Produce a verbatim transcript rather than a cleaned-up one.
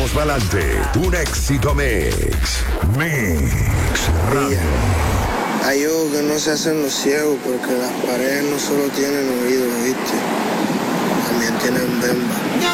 echamos pa'lante. Un éxito mix. Mix Radio. Hay ojos que no se hacen los ciegos porque las paredes no solo tienen oídos, ¿viste? También tienen bemba.